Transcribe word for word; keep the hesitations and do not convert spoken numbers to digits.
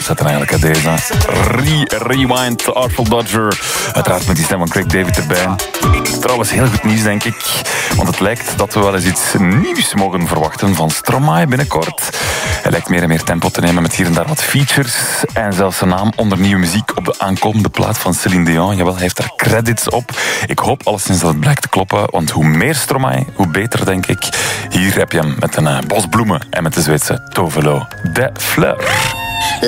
zetten eigenlijk, hè, deze. Re Rewind, Artful Dodger. Uiteraard met die stem van Craig David erbij. Trouwens, heel goed nieuws, denk ik. Want het lijkt dat we wel eens iets nieuws mogen verwachten van Stromae binnenkort. Hij lijkt meer en meer tempo te nemen met hier en daar wat features. En zelfs zijn naam onder nieuwe muziek op de aankomende plaat van Celine Dion. Jawel, hij heeft daar credits op. Ik hoop alleszins dat het blijkt te kloppen. Want hoe meer Stromae, hoe beter, denk ik. Hier heb je hem met een uh, bos bloemen en met de Zweedse Tovelo de Fleur.